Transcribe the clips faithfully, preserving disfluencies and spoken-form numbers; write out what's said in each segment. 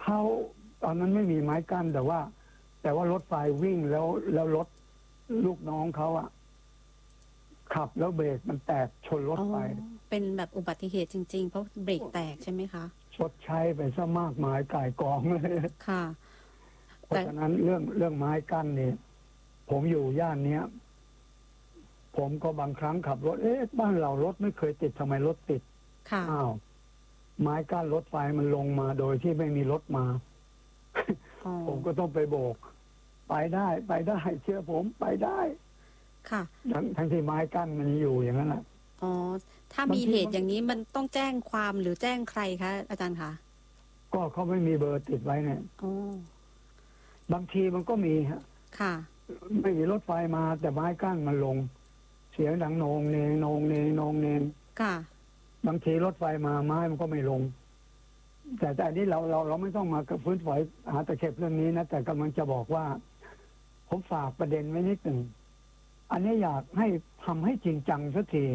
เขาตอนนั้นไม่มีไม้กั้นแต่ว่า แต่ว่ารถไฟวิ่งแล้วแล้วรถลูกน้องเขาอะขับแล้วเบรกมันแตกชนรถไปเป็นแบบอุบัติเหตุจริงๆเพราะเบรกแตกใช่ไหมคะชดใช้ไปซะมากมายก่ายกองเลยค่ะเพราะฉะนั้นเรื่องเรื่องไม้กั้นเนี่ยผมอยู่ย่านเนี้ยผมก็บางครั้งขับรถเอ๊ะบ้านเรารถไม่เคยติดทำไมรถติดค่ะอ้าวไม้กั้นรถไฟมันลงมาโดยที่ไม่มีรถมา ผมก็ต้องไปโบกไปได้ไปได้เชื่อผมไปได้ค่ะทั้งทั้งที่ไม้กั้นมันอยู่อย่างนั้นแหละอ๋อถ้ามีเหตุอย่างนี้มันต้องแจ้งความหรือแจ้งใครคะอาจารย์คะก็เขาไม่มีเบอร์ติดไว้เนี่ยอ๋อบางทีมันก็มีฮะค่ะไม่มีรถไฟมาแต่ไม้กั้นมันลงเสียงดังโหนงเนงโหนงเนงโหนงเนงค่ะบางทีรถไฟมาไม้มันก็ไม่ลงแต่แต่อันนี้เราเราเราไม่ต้องมาฟื้นฝอยหาตะเข็บเรื่องนี้นะแต่กำลังจะบอกว่าผมฝากประเด็นไว้นิดหนึ่งอันนี้อยากให้ทำให้จริงจังสักที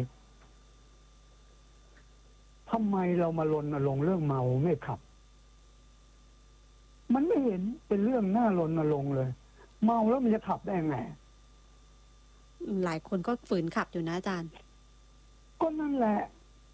ทำไมเรามารณรงค์เรื่องเมาไม่ขับมันไม่เห็นเป็นเรื่องน่ารณรงค์เลยเมาแล้วมันจะขับได้ไงหลายคนก็ฝืนขับอยู่นะอาจารย์ก็นั่นแหละ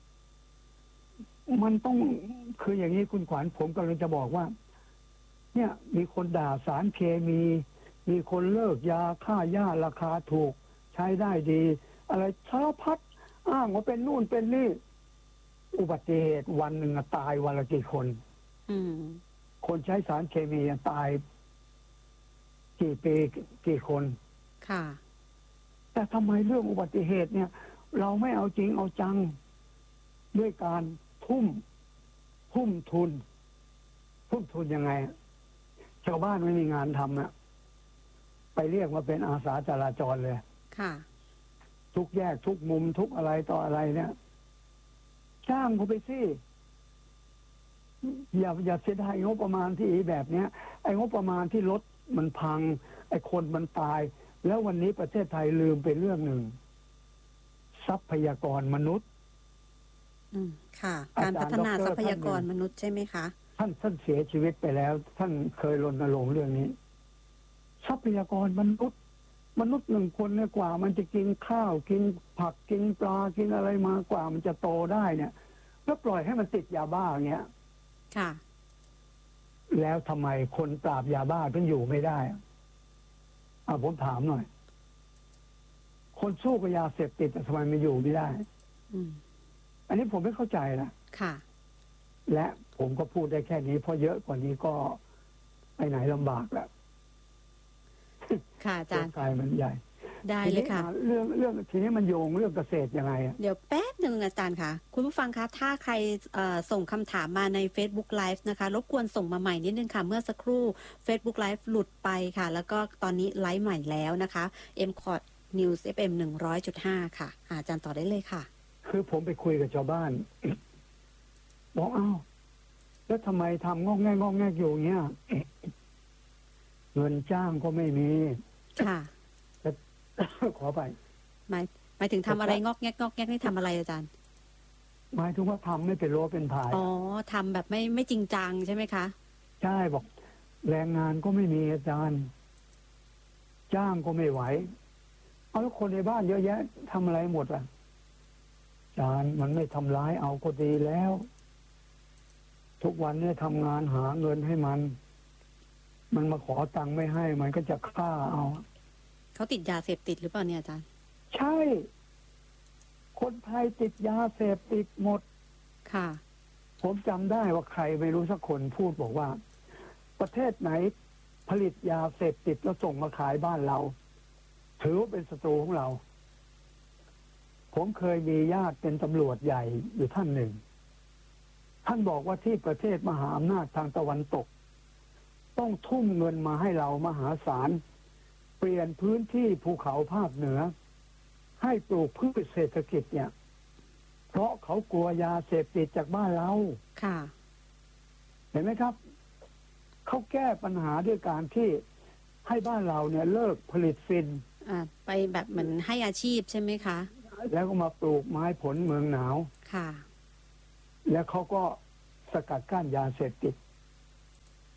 มันต้องคืออย่างนี้คุณขวัญผมกำลังจะบอกว่าเนี่ยมีคนด่าสารเคมีมีคนเลิกยาฆ่าหญ้าราคาถูกใช้ได้ดีอะไรสารพัดอ้างว่าเป็นนู่นเป็นนี่อุบัติเหตุวันหนึ่งตายวันละกี่คนอืมคนใช้สารเคมีตายกี่ปีกี่คนค่ะแต่ทำไมเรื่องอุบัติเหตุเนี่ยเราไม่เอาจริงเอาจังด้วยการทุ่มทุ่มทุนทุ่มทุนยังไงชาวบ้านไม่มีงานทำอะไปเรียกมาเป็นอาสาจราจรเลยค่ะทุกแยกทุกมุมทุกอะไรต่ออะไรเนี่ยจ้างเขาไปสิอย่าอย่าเสียดายงบประมาณที่แบบเนี้ยไอ้งบประมาณที่รถมันพังไอ้คนมันตายแล้ววันนี้ประเทศไทยลืมไปเรื่องหนึ่งทรัพยากรมนุษย์อืมค่ะการพัฒนาทรัพยากรมนุษย์ใช่ไหมคะท่านท่านเสียชีวิตไปแล้วท่านเคยรณรงค์เรื่องนี้ทรัพยากรมนุษย์มนุษย์หนึ่งคนเนี่ยกว่ามันจะกินข้าวกินผักกินปลากินอะไรมากว่ามันจะโตได้เนี่ยแล้วปล่อยให้มันติดยาบ้าอย่างเงี้ยค่ะแล้วทำไมคนปราบยาบ้าถึงอยู่ไม่ได้อ่ะผมถามหน่อยคนสู้กับยาเสพติดทำไมไม่อยู่ไม่ได้อืมอันนี้ผมไม่เข้าใจนะค่ะและผมก็พูดได้แค่นี้เพราะเยอะกว่านี้ก็ไปไหนลำบากแล้วค่ะอาจารย์กายมันใหญ่ได้เลยค่ะเรื่องเรื่องทีนี้มันโยงเรื่องเกษตรยังไงเดี๋ยวแป๊บหนึ่งอาจารย์ค่ะคุณผู้ฟังคะถ้าใครส่งคำถามมาใน Facebook Live นะคะรบกวนส่งมาใหม่นิดนึงค่ะเมื่อสักครู่ Facebook Live หลุดไปค่ะแล้วก็ตอนนี้ไลฟ์ใหม่แล้วนะคะ เอ็ม คอร์ด News เอฟ เอ็ม หนึ่งร้อยจุดห้า ค่ะอาจารย์ต่อได้เลยค่ะคือผมไปคุยกับชาวบ้านบอกอ้าวแล้วทำไมทำงอกแงกงอกแงกอยู่เงี้ยเงินจ้างก็ไม่มีค่ะขอไปหมายหมายถึงทำอะไรงอกแงกงอกแงกนี่ทำอะไรอาจารย์หมายถึงว่าทำไม่เป็นรั้วเป็นผายอ๋อทำแบบไม่ไม่จริงจังใช่ไหมคะใช่บอกแรงงานก็ไม่มีอาจารย์จ้างก็ไม่ไหวเอาแล้วคนในบ้านเยอะแยะทำอะไรหมดอ่ะอาจารย์มันไม่ทำร้ายเอาก็ดีแล้วทุกวันนี้ทำงานหาเงินให้มันมันมาขอตังค์ไม่ให้มันก็จะฆ่าเอาเขาติดยาเสพติดหรือเปล่าเนี่ยอาจารย์ใช่คนไทยติดยาเสพติดหมดค่ะผมจำได้ว่าใครไม่รู้สักคนพูดบอกว่าประเทศไหนผลิตยาเสพติดแล้วส่งมาขายบ้านเราถือว่าเป็นศัตรูของเราผมเคยมีญาติเป็นตำรวจใหญ่อยู่ท่านหนึ่งท่านบอกว่าที่ประเทศมหาอำนาจทางตะวันตกต้องทุ่มเงินมาให้เรามหาศาลเปลี่ยนพื้นที่ภูเขาภาคเหนือให้ปลูกพืชเศรษฐกิจเนี่ยเพราะเขากลัวยาเสพติดจากบ้านเราค่ะเห็นไหมครับเขาแก้ปัญหาด้วยการที่ให้บ้านเราเนี่ยเลิกผลิตฟินอ่าไปแบบเหมือนให้อาชีพใช่ไหมคะแล้วก็มาปลูกไม้ผลเมืองหนาวค่ะแล้วเขาก็สกัดกั้นยาเสพติด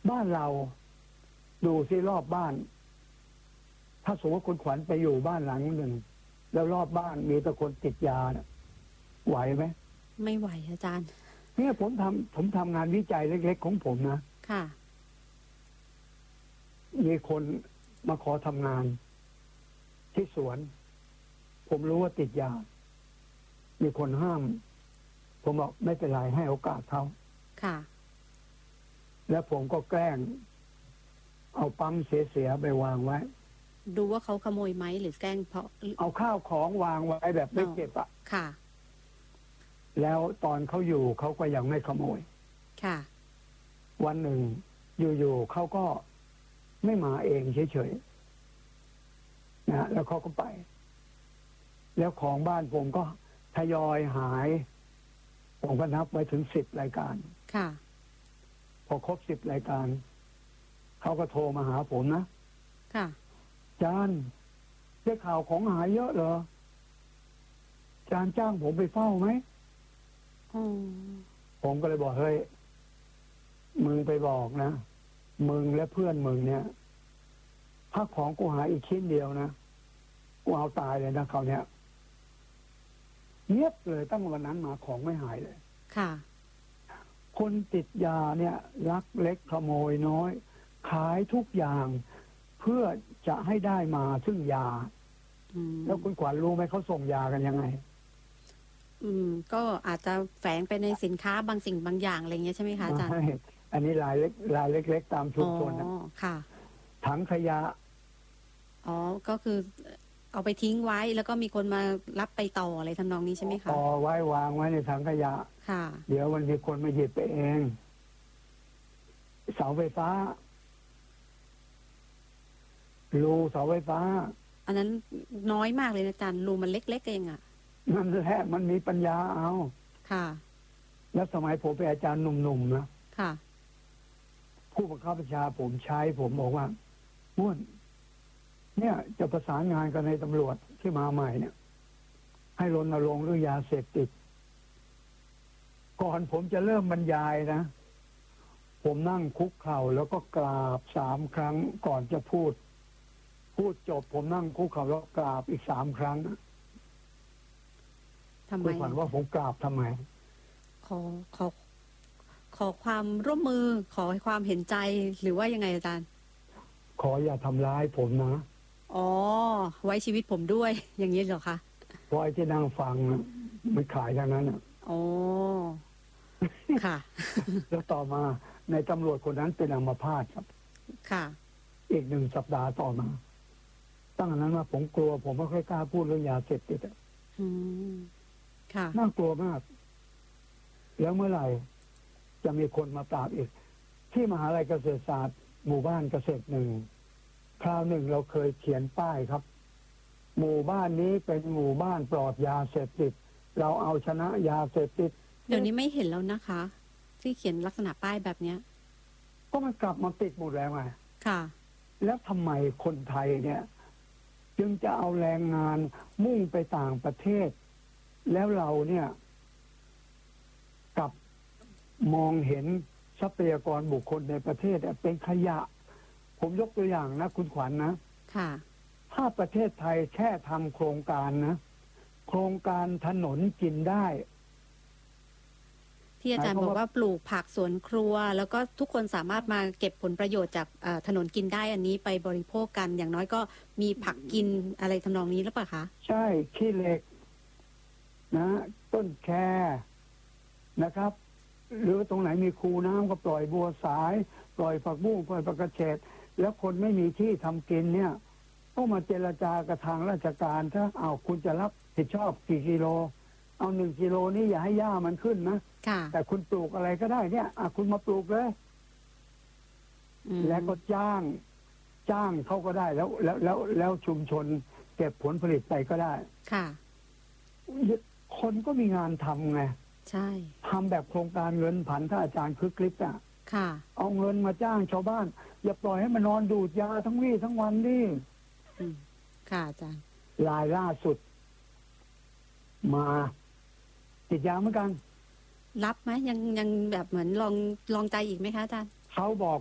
บ้านเราดูสิรอบบ้าน ถ้าสมมติคุณขวัญไปอยู่บ้านหลังหนึ่งแล้วรอบบ้านมีแต่คนติดยาเนี่ยไหวไหมไม่ไหวอาจารย์เนี่ยผมทำผมทำงานวิจัยเล็กๆของผมนะค่ะมีคนมาขอทำงานที่สวน ผมรู้ว่าติดยามีคนห้ามผมบอกไม่เป็นไรให้โอกาสเขาค่ะแล้วผมก็แกล้งเอาปั๊มเสียๆไปวางไว้ดูว่าเขาขโมยไหมหรือแกล้งเพราะเอาข้าวของวางไว้แบบไม่เก็บอ่ะค่ะแล้วตอนเขาอยู่เขาก็ยังไม่ขโมยค่ะวันหนึ่งอยู่ๆเขาก็ไม่มาเองเฉยๆนะแล้วเขาก็ไปแล้วของบ้านผมก็ทยอยหายผมก็นับไว้ถึงสิบรายการค่ะพอครบสิบรายการเขาก็โทรมาหาผมนะค่ะจานได้ข่าวของหายเยอะเหรอจานจ้างผมไปเฝ้าไหมผมก็เลยบอกเฮ้ยมึงไปบอกนะมึงและเพื่อนมึงเนี่ยถ้าของกูหายอีกชิ้นเดียวนะกูเอาตายเลยนะเขาเนี่ยเงียบเลยตั้งวันนั้นมาของไม่หายเลยค่ะคนติดยาเนี่ยลักเล็กขโมยน้อยขายทุกอย่างเพื่อจะให้ได้มาซึ่งยาแล้วคุณขวัญรู้ไหมเขาส่งยากันยังไงอืมก็อาจจะแฝงไปในสินค้าบางสิ่งบางอย่างอะไรเงี้ยใช่ไหมคะอาจารย์อันนี้รายเล็กรายเล็กๆตามชุมชนนะค่ะถังขยะอ๋อก็คือเอาไปทิ้งไว้แล้วก็มีคนมารับไปต่ออะไรทำนองนี้ใช่ไหมคะต่อไว้วางไว้ในถังขยะค่ะเดี๋ยววันนี้คนมาหยิบไปเองเสาไฟฟ้ารูเสาไฟฟ้าอันนั้นน้อยมากเลยนะอาจารย์รูมันเล็กๆเองอ่ะนั่นแหละมันมีปัญญาเอาค่ะแล้วสมัยผมเป็นอาจารย์หนุ่มๆนะค่ะผู้บังคับบัญชาผมใช้ผมบอกว่าม้วนเนี่ยจะประสานงานกันในตำรวจที่มาใหม่เนี่ยให้รณรงค์เรื่องยาเสพติดก่อนผมจะเริ่มบรรยายนะผมนั่งคุกเข่าแล้วก็กราบสามครั้งก่อนจะพูดพูดจบผมนั่งคุกเข่าแล้วกราบอีกสามครั้งทำไมคุณขวัญว่าผมกราบทำไมขอขอขอความร่วมมือขอความเห็นใจหรือว่ายังไงอาจารย์ขออย่าทำร้ายผมนะอ๋อไว้ชีวิตผมด้วยอย่างนี้เหรอคะเพราะไอ้ที่นั่งฟังมันขายทางนั้นอ่ะอ๋อค่ะแล้วต่อมาในตำรวจคนนั้นเป็นอัมพาตครับค่ะอีกหนึ่งสัปดาห์ต่อมาตั้งแต่นั้นมาผมกลัวผมไม่ค่อยกล้าพูดเรื่องยาเสพติดอ่ะอืมค่ะน่ากลัวมากแล้วเมื่อไหร่จะมีคนมาปราบอีกที่มหาลัยเกษตรศาสตร์หมู่บ้านเกษตรหนึ่งคราวหนึ่งเราเคยเขียนป้ายครับหมู่บ้านนี้เป็นหมู่บ้านปลอดยาเสพติดเราเอาชนะยาเสพติดเดี๋ยวนี้ไม่เห็นแล้วนะคะที่เขียนลักษณะป้ายแบบเนี้ยก็มันกลับมาติดหมดแล้วไงค่ะแล้วทำไมคนไทยเนี่ยจึงจะเอาแรงงานมุ่งไปต่างประเทศแล้วเราเนี่ยกับมองเห็นทรัพยากรบุคคลในประเทศเป็นขยะผมยกตัวอย่างนะคุณขวัญ นะค่ะถ้าประเทศไทยแค่ทำโครงการนะโครงการถนนกินได้ที่อาจารย์บอกว่าปลูกผักสวนครัวแล้วก็ทุกคนสามารถมาเก็บผลประโยชน์จากถนนกินได้อันนี้ไปบริโภคกันอย่างน้อยก็มีผักกินอะไรทำนองนี้หรือเปล่าคะใช่ขี้เหล็กนะต้นแคนะครับ หรือตรงไหนมีคูน้ำก็ปล่อยบัวสายปล่อยผักบุ้งปล่อยผักกระเฉดแล้วคนไม่มีที่ทำกินเนี่ยต้องมาเจรจากับทางราชการถ้าเอาคุณจะรับผิดชอบกี่กิโลเอาหนึ่งกิโลนี่อย่าให้หญ้ามันขึ้นนะแต่คุณปลูกอะไรก็ได้เนี่ยอ่ะคุณมาปลูกเลยแล้วก็จ้างจ้างเขาก็ได้แล้วแล้วแล้วแล้วชุมชนเก็บผลผลิตไปก็ได้ค่ะคนก็มีงานทำไงใช่ทำแบบโครงการเงินผันถ้าอาจารย์คึกฤทธิ์อ่ะค่ะเอาเงินมาจ้างชาวบ้านอย่าปล่อยให้มันนอนดูดยาทั้งวี่ทั้งวันดิค่ะอาจารย์รายล่าสุดมาติดยาเหมือนกันรับไหมยังยังแบบเหมือนลองลองใจอีกไหมคะอาจารย์เขาบอก